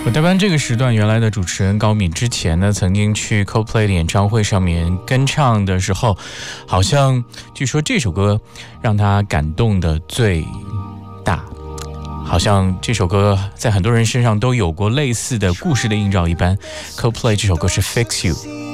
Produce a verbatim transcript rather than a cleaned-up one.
我代班这个时段原来的主持人高敏之前呢，曾经去 Coldplay 的演唱会上面跟唱的时候，好像据说这首歌让他感动的最大，好像这首歌在很多人身上都有过类似的故事的映照一般。 Coldplay 这首歌是 Fix You。